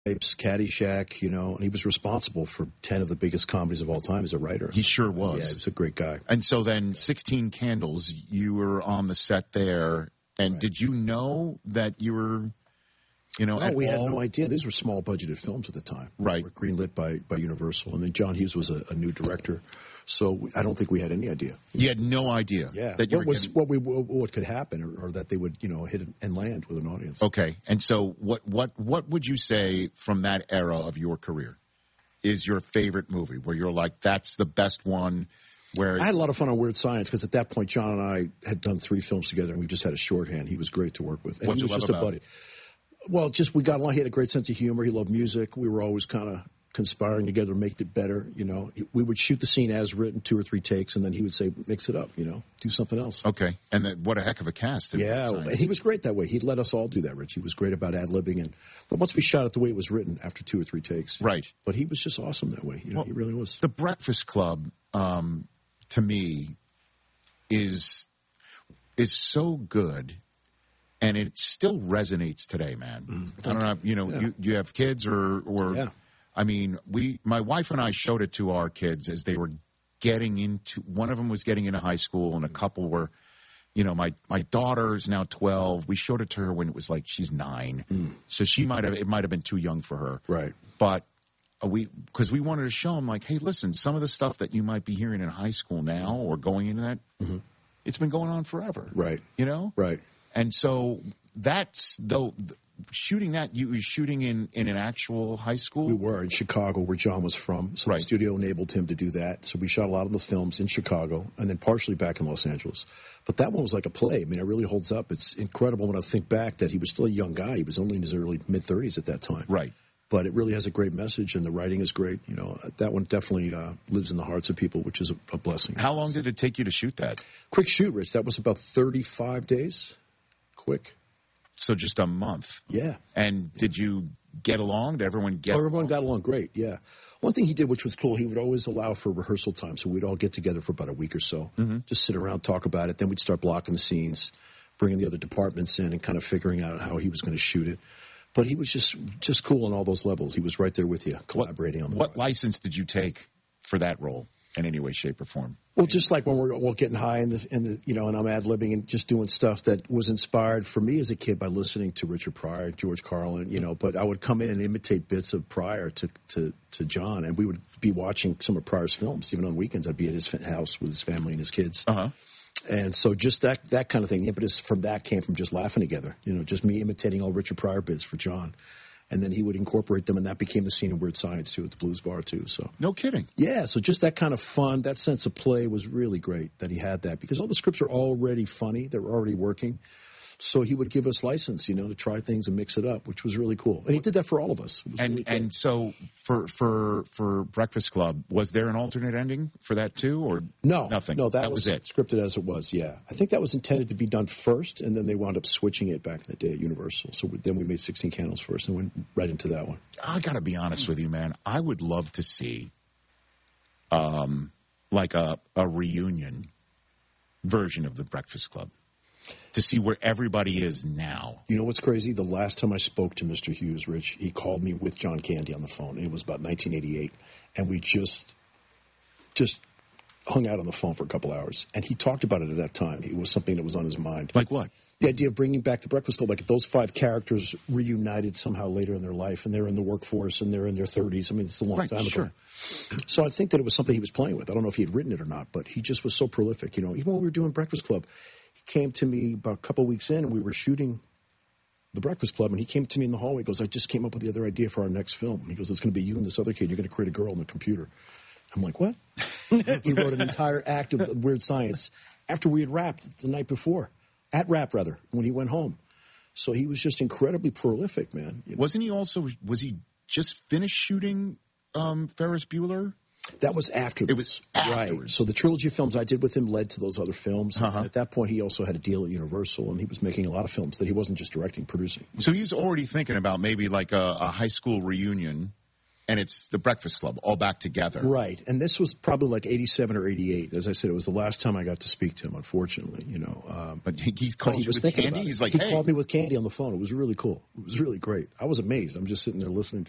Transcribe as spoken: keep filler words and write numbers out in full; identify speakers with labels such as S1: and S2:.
S1: Stripes, Caddyshack, you know, and he was responsible for ten of the biggest comedies of all time as a writer.
S2: He sure was.
S1: Yeah, he was a great guy.
S2: And so then sixteen Candles, you were on the set there, and right. did you know that you were, you know,
S1: no,
S2: at
S1: we
S2: all?
S1: had no idea. These were small budgeted films at the time.
S2: Right.
S1: They were greenlit by, by Universal, and then John Hughes was a, a new director. So we, I don't think we had any idea.
S2: You had no idea.
S1: Yeah.
S2: That you
S1: what
S2: were
S1: was
S2: getting...
S1: what we what could happen, or, or that they would you know hit and land with an audience.
S2: Okay. And so what what what would you say from that era of your career is your favorite movie where you're like, that's the best one? Where
S1: I had a lot of fun on Weird Science because at that point John and I had done three films together, and we just had a shorthand. He was great to work with, and
S2: What'd
S1: he was
S2: you love
S1: just
S2: about
S1: a buddy.
S2: It?
S1: Well, just we got along. He had a great sense of humor. He loved music. We were always kind of conspiring together to make it better. You know, we would shoot the scene as written, two or three takes, and then he would say, "Mix it up." You know, do something else.
S2: Okay, and that, what a heck of a cast!
S1: Yeah, and he was great that way. He'd let us all do that. Rich, he was great about ad libbing, and but once we shot it the way it was written, after two or three takes,
S2: right.
S1: But he was just awesome that way. You know,
S2: well,
S1: he really was.
S2: The Breakfast Club, um, to me, is is so good. And it still resonates today, man. Mm. I don't know, you know, yeah. you, you have kids or, or
S1: yeah.
S2: I mean, we, my wife and I showed it to our kids as they were getting into, one of them was getting into high school and a couple were, you know, my, my daughter's now twelve. We showed it to her when it was like, she's nine. Mm. So she might have, it might have been too young for her.
S1: Right.
S2: But we, because we wanted to show them like, hey, listen, some of the stuff that you might be hearing in high school now or going into that, mm-hmm. it's been going on forever.
S1: Right.
S2: You know?
S1: Right.
S2: And so that's, though, shooting that, you were shooting in, in an actual high school?
S1: We were in Chicago, where John was from. So
S2: right.
S1: the studio enabled him to do that. So we shot a lot of the films in Chicago and then partially back in Los Angeles. But that one was like a play. I mean, it really holds up. It's incredible when I think back that he was still a young guy. He was only in his early, mid-thirties at that time.
S2: Right.
S1: But it really has a great message, and the writing is great. You know, that one definitely uh, lives in the hearts of people, which is a, a blessing.
S2: How long did it take you to shoot that?
S1: Quick shoot, Rich. That was about thirty-five days. Quick.
S2: So just a month.
S1: Yeah.
S2: And did you get along? Did everyone get
S1: oh, everyone
S2: along?
S1: got along great, yeah. One thing he did, which was cool, he would always allow for rehearsal time. So we'd all get together for about a week or so, mm-hmm. just sit around, talk about it. Then we'd start blocking the scenes, bringing the other departments in and kind of figuring out how he was going to shoot it. But he was just just cool on all those levels. He was right there with you, collaborating
S2: what,
S1: on the
S2: What
S1: project.
S2: license did you take for that role in any way, shape, or form?
S1: Well, just like when we're all getting high in the, in the, you know, and I'm ad-libbing and just doing stuff that was inspired for me as a kid by listening to Richard Pryor, George Carlin, you know, but I would come in and imitate bits of Pryor to, to, to John, and we would be watching some of Pryor's films. Even on weekends, I'd be at his house with his family and his kids.
S2: Uh-huh.
S1: And so just that, that kind of thing, the impetus from that came from just laughing together, you know, just me imitating all Richard Pryor bits for John. And then he would incorporate them, and that became the scene in Weird Science, too, at the Blues Bar, too. So
S2: no kidding.
S1: Yeah, so just that kind of fun, that sense of play was really great that he had that, because all the scripts are already funny. They're already working. So he would give us license, you know, to try things and mix it up, which was really cool. And he did that for all of us.
S2: And
S1: really cool.
S2: and so for for for Breakfast Club, was there an alternate ending for that too, or
S1: no,
S2: nothing?
S1: No, that,
S2: that
S1: was,
S2: was it.
S1: Scripted as it was. Yeah, I think that was intended to be done first, and then they wound up switching it back in the day at Universal. So then we made sixteen Candles first, and went right into that one.
S2: I got to be honest with you, man. I would love to see, um, like a a reunion version of the Breakfast Club, to see where everybody is now.
S1: You know what's crazy? The last time I spoke to Mister Hughes, Rich, he called me with John Candy on the phone. It was about nineteen eighty-eight, and we just just hung out on the phone for a couple hours. And he talked about it at that time. It was something that was on his mind.
S2: Like what?
S1: The idea of bringing back the Breakfast Club, like if those five characters reunited somehow later in their life, and they're in the workforce, and they're in their thirties. I mean, it's a long
S2: right,
S1: time
S2: sure.
S1: ago. So I think that it was something he was playing with. I don't know if he had written it or not, but he just was so prolific. You know, even when we were doing Breakfast Club, he came to me about a couple of weeks in, and we were shooting the Breakfast Club, and he came to me in the hallway. He goes, I just came up with the other idea for our next film. He goes, it's going to be you and this other kid. You're going to create a girl on the computer. I'm like, what? He wrote an entire act of Weird Science after we had wrapped the night before. At Rap, rather, when he went home. So he was just incredibly prolific, man. You know?
S2: Wasn't he also, was he just finished shooting um, Ferris Bueller?
S1: That was after
S2: It was afterwards.
S1: Right. So the trilogy of films I did with him led to those other films.
S2: Uh-huh.
S1: And at that point, he also had a deal at Universal, and he was making a lot of films that he wasn't just directing, producing.
S2: So he's already thinking about maybe like a, a high school reunion, and it's the Breakfast Club all back together.
S1: Right. And this was probably like eighty-seven or eighty-eight. As I said, it was the last time I got to speak to him, unfortunately, you know. Um,
S2: but he, he's called
S1: he
S2: you
S1: was
S2: with
S1: thinking
S2: Candy?
S1: about it.
S2: He's like,
S1: he
S2: hey.
S1: called me with Candy on the phone. It was really cool. It was really great. I was amazed. I'm just sitting there listening to